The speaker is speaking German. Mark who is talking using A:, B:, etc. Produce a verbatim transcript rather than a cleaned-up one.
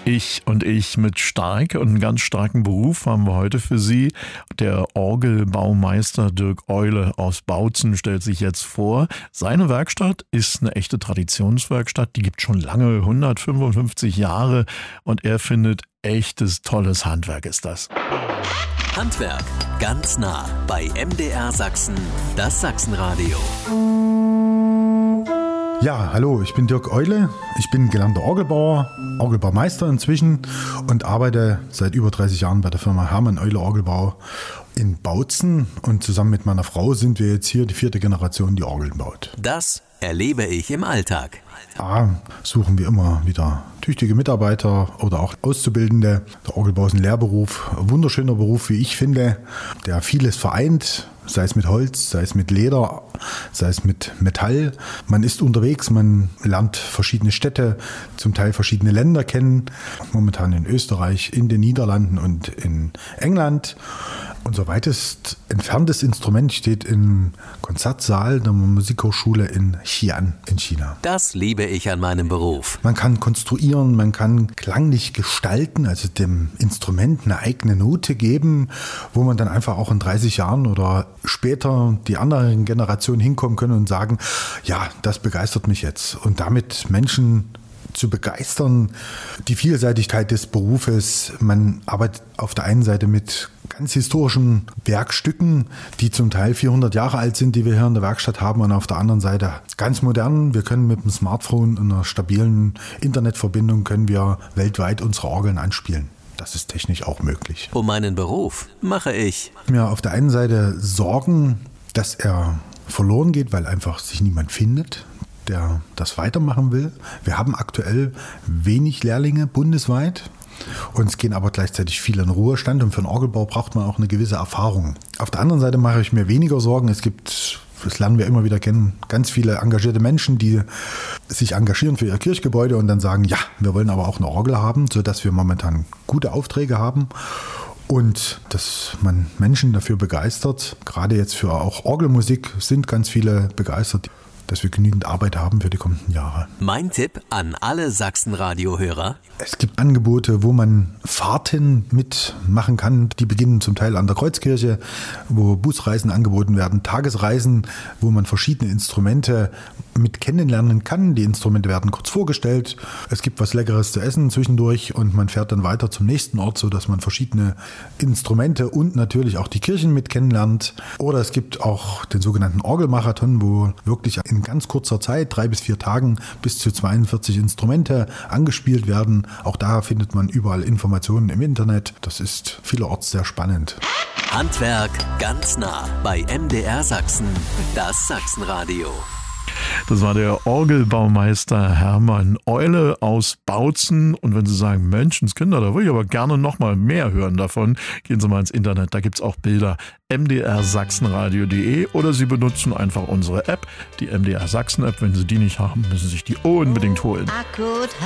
A: Ich und ich mit Stark und einen ganz starken Beruf haben wir heute für Sie. Der Orgelbaumeister Dirk Eule aus Bautzen stellt sich jetzt vor. Seine Werkstatt ist eine echte Traditionswerkstatt, die gibt schon lange, hundertfünfundfünfzig Jahre, und er findet, echtes, tolles Handwerk ist das.
B: Handwerk ganz nah bei M D R Sachsen, das Sachsenradio.
C: Ja, hallo, ich bin Dirk Eule. Ich bin gelernter Orgelbauer, Orgelbaumeister inzwischen und arbeite seit über dreißig Jahren bei der Firma Hermann Eule Orgelbau in Bautzen. Und zusammen mit meiner Frau sind wir jetzt hier die vierte Generation, die Orgeln baut.
B: Das erlebe ich im Alltag.
C: Da suchen wir immer wieder tüchtige Mitarbeiter oder auch Auszubildende. Der Orgelbau ist ein Lehrberuf, ein wunderschöner Beruf, wie ich finde, der vieles vereint, sei es mit Holz, sei es mit Leder, sei es mit Metall. Man ist unterwegs, man lernt verschiedene Städte, zum Teil verschiedene Länder kennen. Momentan in Österreich, in den Niederlanden und in England. Unser weitest entferntes Instrument steht im Konzertsaal der Musikhochschule in Xi'an in China.
B: Das liebe ich an meinem Beruf.
C: Man kann konstruieren, man kann klanglich gestalten, also dem Instrument eine eigene Note geben, wo man dann einfach auch in dreißig Jahren oder später die anderen Generationen hinkommen können und sagen, ja, das begeistert mich jetzt. Und damit Menschen zu begeistern, die Vielseitigkeit des Berufes. Man arbeitet auf der einen Seite mit ganz historischen Werkstücken, die zum Teil vierhundert Jahre alt sind, die wir hier in der Werkstatt haben, und auf der anderen Seite ganz modern. Wir können mit dem Smartphone und einer stabilen Internetverbindung können wir weltweit unsere Orgeln anspielen. Das ist technisch auch möglich.
B: Um meinen Beruf mache ich
C: mir auf der einen Seite Sorgen, dass er verloren geht, weil einfach sich niemand findet, der das weitermachen will. Wir haben aktuell wenig Lehrlinge bundesweit. Und es gehen aber gleichzeitig viele in Ruhestand, und für den Orgelbau braucht man auch eine gewisse Erfahrung. Auf der anderen Seite mache ich mir weniger Sorgen. Es gibt, das lernen wir immer wieder kennen, ganz viele engagierte Menschen, die sich engagieren für ihr Kirchgebäude und dann sagen, ja, wir wollen aber auch eine Orgel haben, sodass wir momentan gute Aufträge haben. Und dass man Menschen dafür begeistert, gerade jetzt für auch Orgelmusik sind ganz viele begeistert, dass wir genügend Arbeit haben für die kommenden Jahre.
B: Mein Tipp an alle Sachsen-Radio-Hörer:
C: Es gibt Angebote, wo man Fahrten mitmachen kann. Die beginnen zum Teil an der Kreuzkirche, wo Busreisen angeboten werden, Tagesreisen, wo man verschiedene Instrumente mit kennenlernen kann. Die Instrumente werden kurz vorgestellt. Es gibt was Leckeres zu essen zwischendurch und man fährt dann weiter zum nächsten Ort, sodass man verschiedene Instrumente und natürlich auch die Kirchen mit kennenlernt. Oder es gibt auch den sogenannten Orgelmarathon, wo wirklich in ganz kurzer Zeit, drei bis vier Tagen, bis zu zweiundvierzig Instrumente angespielt werden. Auch da findet man überall Informationen im Internet. Das ist vielerorts sehr spannend.
B: Handwerk ganz nah bei M D R Sachsen, das Sachsenradio.
A: Das war der Orgelbaumeister Hermann Eule aus Bautzen. Und wenn Sie sagen, Menschenskinder, da würde ich aber gerne noch mal mehr hören davon, gehen Sie mal ins Internet, da gibt es auch Bilder. m d r sachsenradio punkt de oder Sie benutzen einfach unsere App, die M D R Sachsen App. Wenn Sie die nicht haben, müssen Sie sich die unbedingt holen.